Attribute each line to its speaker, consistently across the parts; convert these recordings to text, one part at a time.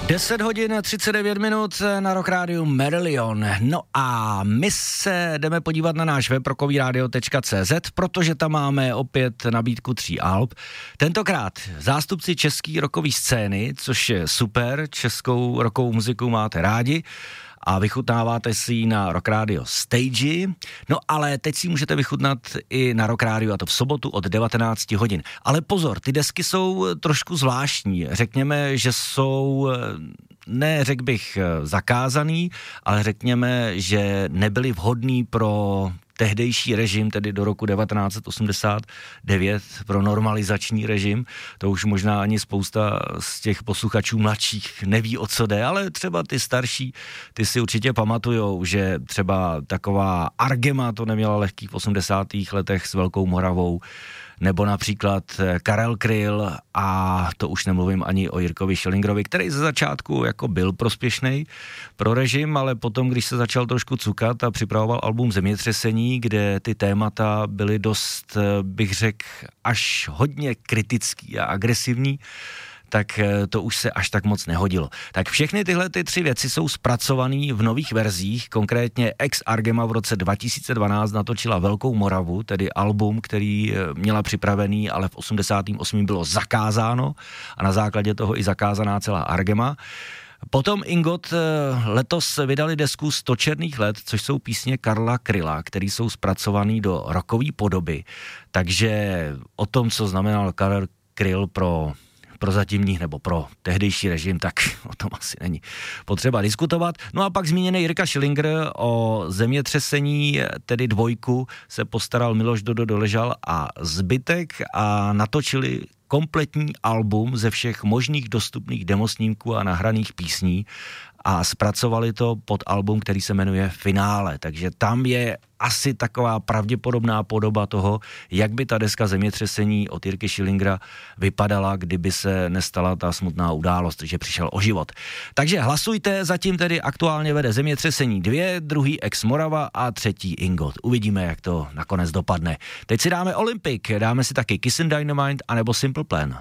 Speaker 1: 10 hodin 39 minut na Rock Rádiu Merillion. No a my se jdeme podívat na náš web rockovyradio.cz, protože tam máme opět nabídku 3 alb. Tentokrát zástupci české rockové scény, což je super, českou rockovou muziku máte rádi a vychutnáváte si ji na Rock Radio Stage. No ale teď si můžete vychutnat i na Rock Radio, a to v sobotu od 19 hodin. Ale pozor, ty desky jsou trošku zvláštní. Řekněme, že jsou, ne řekl bych zakázaný, ale řekněme, že nebyly vhodný pro tehdejší režim, tedy do roku 1989, pro normalizační režim. To už možná ani spousta z těch posluchačů mladších neví, o co jde, ale třeba ty starší, ty si určitě pamatujou, že třeba taková Argema to neměla lehký v 80. letech s Velkou Moravou, nebo například Karel Kryl, a to už nemluvím ani o Jirkovi Schillingerovi, který ze začátku jako byl prospěšný pro režim, ale potom, když se začal trošku cukat a připravoval album Zemětřesení, kde ty témata byly dost, bych řekl, až hodně kritický a agresivní, tak to už se až tak moc nehodilo. Tak všechny tyhle ty 3 věci jsou zpracované v nových verzích, konkrétně ex-Argema v roce 2012 natočila Velkou Moravu, tedy album, který měla připravený, ale v 88. bylo zakázáno a na základě toho i zakázaná celá Argema. Potom Ingot letos vydali desku 100 černých let, což jsou písně Karla Kryla, které jsou zpracované do rockové podoby. Takže o tom, co znamenal Karel Kryl pro zatímní nebo pro tehdejší režim, tak o tom asi není potřeba diskutovat. No a pak zmíněný Jirka Schillinger, o Zemětřesení, tedy 2, se postaral Miloš Dodo Doležal a zbytek a natočili kompletní album ze všech možných dostupných demosnímků a nahraných písní a zpracovali to pod album, který se jmenuje Finále. Takže tam je asi taková pravděpodobná podoba toho, jak by ta deska Zemětřesení od Jirky Schillingera vypadala, kdyby se nestala ta smutná událost, že přišel o život. Takže hlasujte, zatím tedy aktuálně vede Zemětřesení 2, druhý Ex Morava a třetí Ingot. Uvidíme, jak to nakonec dopadne. Teď si dáme Olympic, dáme si taky Kiss and Dynamite anebo Simple Plan.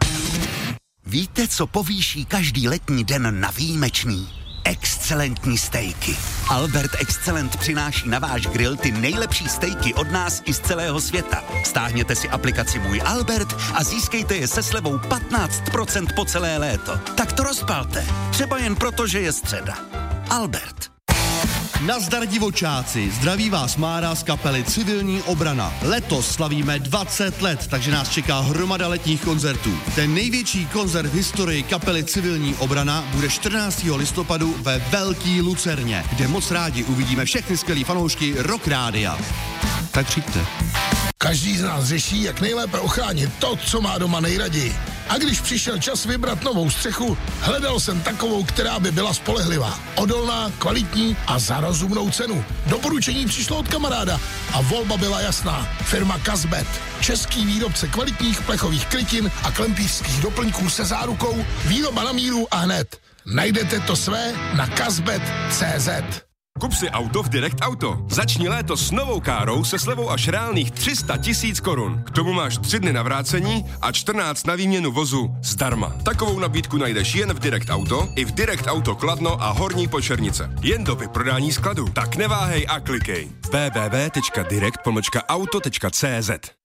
Speaker 2: Víte, co povýší každý letní den na výjimečný? Excelentní stejky. Albert Excellent přináší na váš grill ty nejlepší stejky od nás i z celého světa. Stáhněte si aplikaci Můj Albert a získejte je se slevou 15% po celé léto. Tak to rozpalte. Třeba jen proto, že je středa. Albert.
Speaker 3: Nazdar divočáci, zdraví vás Mára z kapely Civilní obrana. Letos slavíme 20 let, takže nás čeká hromada letních koncertů. Ten největší koncert v historii kapely Civilní obrana bude 14. listopadu ve Velký Lucerně, kde moc rádi uvidíme všechny skvělý fanoušky Rock Rádia. Tak přijďte.
Speaker 4: Každý z nás řeší, jak nejlépe ochránit to, co má doma nejraději. A když přišel čas vybrat novou střechu, hledal jsem takovou, která by byla spolehlivá, odolná, kvalitní a za rozumnou cenu. Doporučení přišlo od kamaráda a volba byla jasná. Firma Kazbet, český výrobce kvalitních plechových krytin a klempířských doplňků se zárukou, výroba na míru a hned. Najdete to své na kazbet.cz.
Speaker 5: Kup si auto v Direct Auto. Začni léto s novou károu se slevou až reálných 300 000 korun. K tomu máš 3 dny na vrácení a 14 na výměnu vozu zdarma. Takovou nabídku najdeš jen v Direct Auto, i v Direct Auto Kladno a Horní Počernice. Jen do vyprodání skladu. Tak neváhej a klikej. www.direct-auto.cz